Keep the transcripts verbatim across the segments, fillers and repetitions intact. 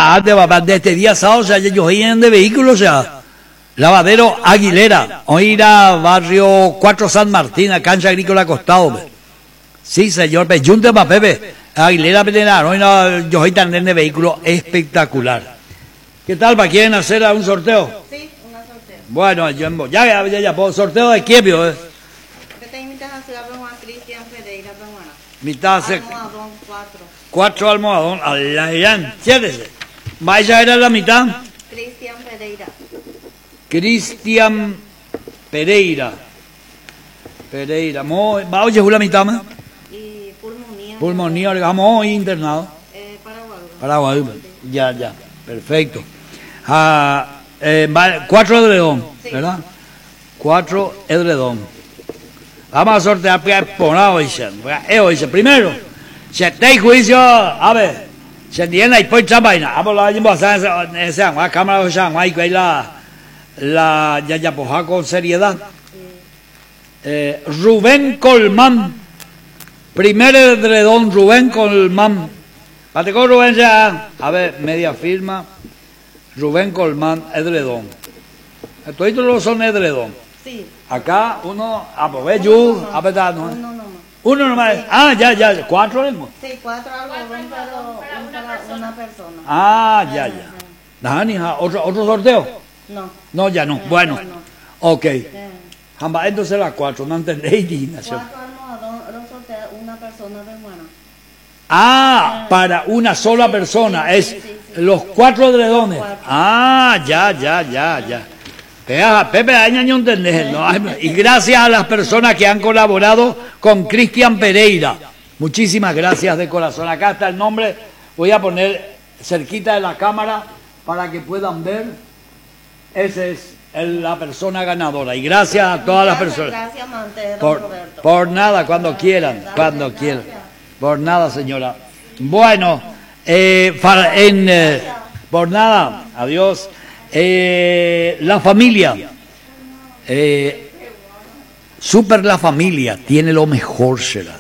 día antes, papá, de este día sábado, o sea, ellos vienen de vehículos, o sea, Lavadero Aguilera, hoy ir a barrio cuatro San Martín, a cancha agrícola acostado. Sí, señor, pe, junte pa, Pepe, Aguilera, Petenaro, hoy no, yo hoy también de vehículo espectacular. ¿Qué tal, pa, quieren hacer un sorteo? Sí, una sorteo. Bueno, yo, ya, ya, ya, ya, pues, sorteo de quién, eh. ¿Qué te invitas a hacer a Juan Cristian Pereira, hermano? Mitad, se... Almohadón, cuatro. Cuatro almohadón, Alayán, siéntese. Vaya, era la mitad. Cristian Pereira. Cristian Pereira. Pereira. Mo, va oye, la mitad más. Y pulmonía. Pulmonía, vamos internado. Eh, Paraguay. Paraguay. Ya, ya. Perfecto. Ah, eh, va, cuatro edredón, sí. ¿Verdad? Cuatro edredón. Vamos a sortear por hoy. Hoy, primero. Se te juicio, a ver, se tiene ahí por vaina, vamos a pasar esa la cámara de San Juan y la la ya ya poja con seriedad. Eh, Rubén Colmán, primer edredón Rubén Colmán. Pate con Rubén ya, a ver, media firma, Rubén Colmán, edredón. Todos los son edredón. Sí. Acá uno, a ver, yo, a ver, no. Uno nomás. Uno nomás. Ah, ya, ya, cuatro mismo. Sí, cuatro algodón para una, una persona. Ah, ya, ya. Dani, ¿otro, otro sorteo? No. No, ya no. Eh, bueno, bueno. ok. Eh. Jamba, entonces las cuatro, no entendéis indignación. Cuatro almohadón, dos sorteos, una persona de bueno. Ah, para una sola persona. Es Sí, sí, sí. los cuatro edredones. Cuatro. Ah, ya, ya, ya, ya. Vea, Pepe, año no entendés, ¿no? Y gracias a las personas que han colaborado con Cristian Pereira. Muchísimas gracias de corazón. Acá está el nombre. Voy a poner cerquita de la cámara para que puedan ver. Esa es el, la persona ganadora. Y gracias a todas las personas. Gracias, Mantero, Por, Roberto. por nada, cuando quieran, Gracias, cuando gracias. quieran. Por nada, señora. Bueno, eh, fa- en, eh, por nada, adiós. Eh, la familia, eh, Super La Familia, tiene lo mejor, será.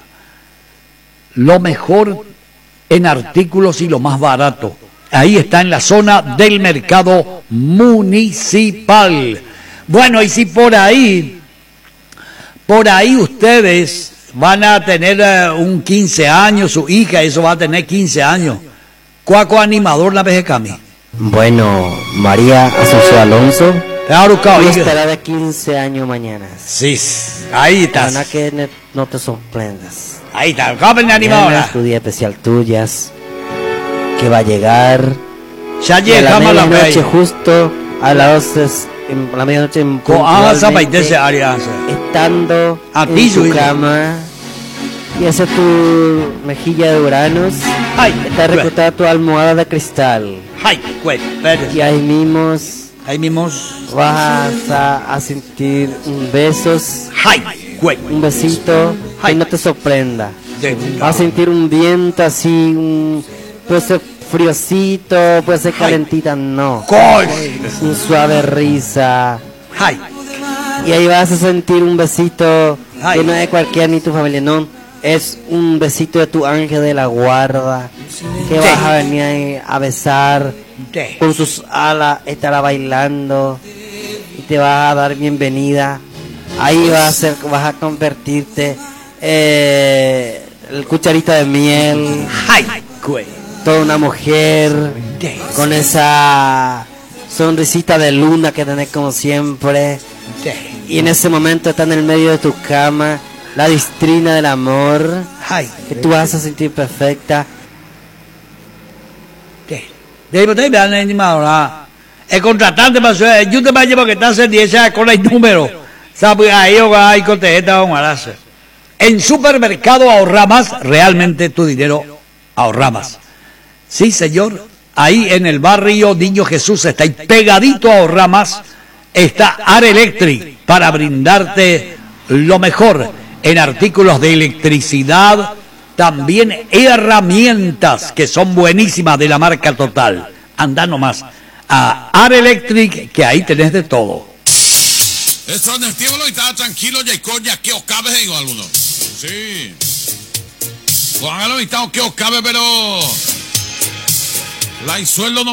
Lo mejor en artículos y lo más barato. Ahí está en la zona del mercado municipal. Bueno, y si por ahí, por ahí ustedes van a tener uh, un quince años, su hija, eso va a tener quince años. Cuaco animador la Vejecami. Bueno, María Asunción Alonso, Claro, y que estará de quince años mañana. sí, ahí Para estás. que ne- no te sorprendas. Ahí está, joven Mañana animadora. es tu día especial tuyas, que va a llegar Ya y a la llegamos a la medianoche, media. justo a las doce, en la medianoche en Con asa puntualmente, paitese área. estando A en ti, tu Luis. cama, y hace tu mejilla de uranos, Ay, está reclutada tu almohada de cristal, ay, güey, espérate. y ahí mismo Ahí mismo. vas a, a sentir un besos, Ay, güey. un besito que Ay. no te sorprenda. De- Vas a sentir un viento así, un, puede ser friocito, puede ser calentita, no. Gol. Un suave risa. Ay, Y ahí vas a sentir un besito Ay. que no es de cualquiera ni tu familia, no. Es un besito de tu ángel de la guarda, que vas a venir ahí a besar, de- con sus alas estará bailando y te va a dar bienvenida. Ahí vas a ser, vas a convertirte eh, el cucharita de miel, ay, güey. toda una mujer de- con esa sonrisita de luna que tenés como siempre. de- Y en ese momento está en el medio de tu cama la distrina del amor, Ay, que tú vas a sentir perfecta. de- de botella me han animado. El contratante pasó, yo te voy a llevar que está en diez con el número. ¿Sabes? Ahí hay con tarjeta vamos a hacer. En Supermercado Ahorra Más, realmente tu dinero ahorra más. Sí, señor. Ahí en el barrio Niño Jesús está ahí pegadito a Ahorra Más. Está Are Electric para brindarte lo mejor en artículos de electricidad, también herramientas que son buenísimas de la marca Total. Anda nomás a Are Electric, que ahí tenés de todo. Esto es estímulo y estaba tranquilo, Jacob, ya que os cabe, digo algunos. Sí. Pues hágalo y está que os cabe, pero la sueldo no.